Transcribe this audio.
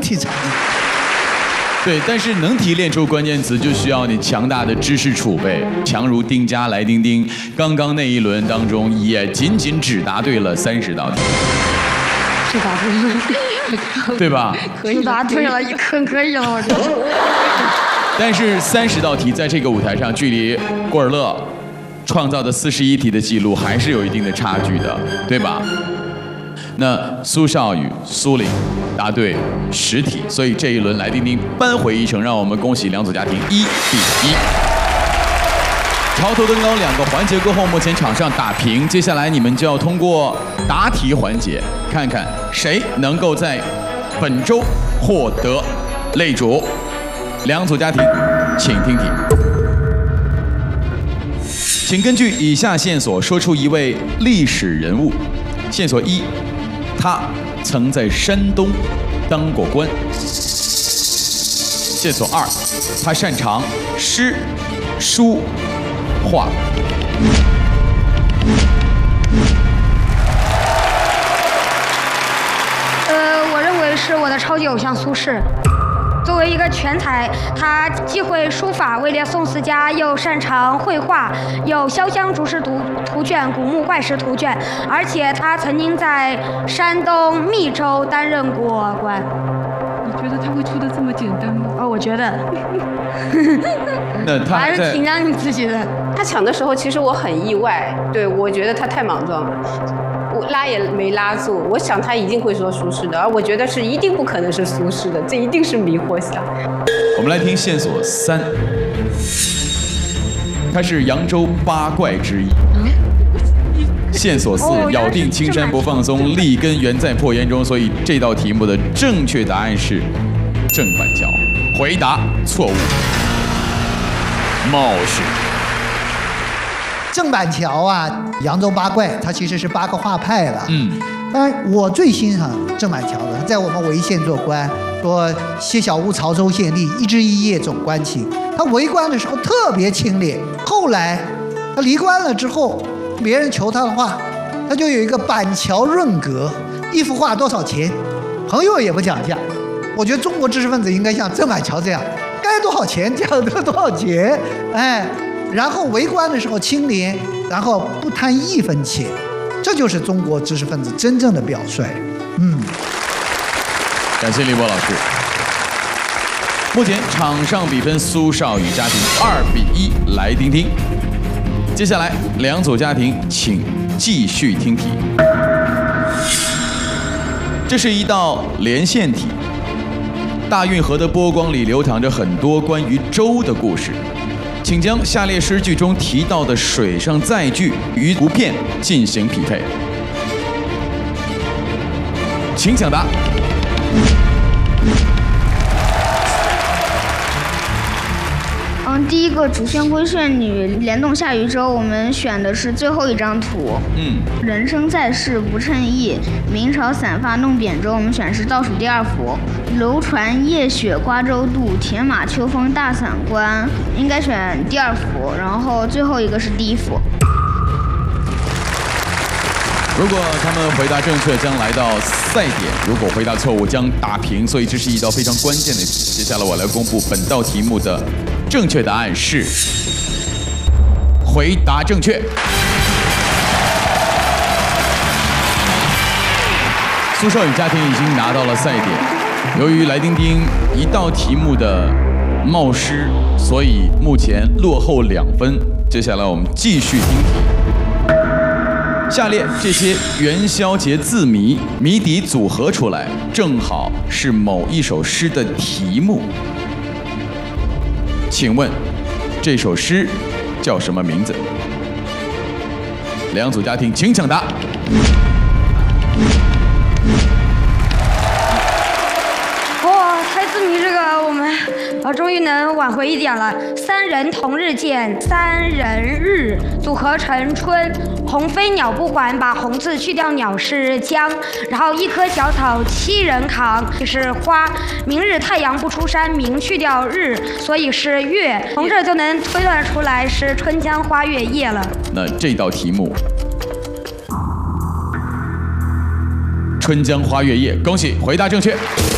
气场。 对，但是能提炼出关键词，就需要你强大的知识储备。强如丁家来丁丁，刚刚那一轮当中也仅只答对了30道题， 是答对了， 对吧？ 可以答对了，可以了，我觉得。 但是30道题在这个舞台上，距离郭尔乐创造的41题的记录还是有一定的差距的，对吧？那苏少宇、苏玲答对10题，所以这一轮来丁丁扳回一城，让我们恭喜两组家庭1比1。潮头登高2个环节过后，目前场上打平，接下来你们就要通过答题环节，看看谁能够在本周获得擂主。两组家庭，请听题。请根据以下线索说出一位历史人物。线索1，他曾在山东当过官。线索2，他擅长诗、书、画。 我认为是我的超级偶像苏轼。作为一个全才，他既会书法，位列宋4家，又擅长绘画，有潇湘竹石图卷、古墓怪石图卷，而且他曾经在山东密州担任过官。 你觉得他会出的这么简单吗？ 我觉得。 那他还是挺让你自己的。 他抢的时候，其实我很意外，对，我觉得他太莽撞了。我拉也没拉住，我想他一定会说苏轼的，而我觉得是一定不可能是苏轼的，这一定是迷惑项。 我们来听线索3，他是扬州8怪之一。线索4，咬定青山不放松，立根原在破岩中，所以这道题目的正确答案是郑板桥。回答错误，冒失。 郑板桥啊，扬州8怪，他其实是8个画派了。当然我最欣赏郑板桥的，他在我们潍县做官，说谢小屋曹州县吏，一枝一叶总关情。他为官的时候特别清廉，后来他离官了之后，别人求他的画，他就有一个板桥润格，一幅画多少钱，朋友也不讲价。我觉得中国知识分子应该像郑板桥这样，该多少钱讲多少钱，哎。然后为官的时候清廉，然后不贪1分钱，这就是中国知识分子真正的表率。 感谢李波老师。目前场上比分苏少宇家庭2比1，来听听。接下来两组家庭请继续听题。这是一道连线题。大运河的波光里流淌着很多关于舟的故事。请将下列诗句中提到的水上载具与图片进行匹配。请抢答。 第一个主仙龟圣女联动下渔舟，我们选的是最后一张图。人生在世不称意，明朝散发弄扁舟，我们选的是倒数第2幅。流船夜雪瓜洲渡，铁马秋风大散关，应该选第2幅，然后最后一个是第1幅。 如果他们回答正确，将来到赛点；如果回答错误，将打平。所以这是一道非常关键的题。接下来我来公布本道题目的正确答案是：回答正确。苏少宇家庭已经拿到了赛点。由于来丁丁一道题目的冒失，所以目前落后2分。接下来我们继续听题。下列这些元宵节字谜底组合出来，正好是某一首诗的题目。请问这首诗叫什么名字？两组家庭请抢答。 猜字谜这个我们终于能挽回一点了。3人同日见，3人日组合成春。鸿飞鸟不还，把鸿字去掉，鸟是江。然后1棵小草7人扛，就是花。明日太阳不出山，明去掉日，所以是月。从这就能推断出来是春江花月夜了。 那这道题目，春江花月夜，恭喜回答正确。